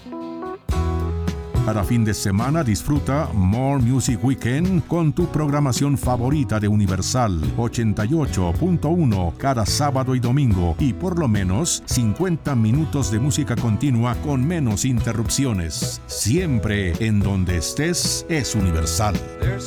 Para fin de semana disfruta More Music Weekend con tu programación favorita de Universal 88.1 cada sábado y domingo y por lo menos 50 minutos de música continua con menos interrupciones. Siempre en donde estés es Universal. There's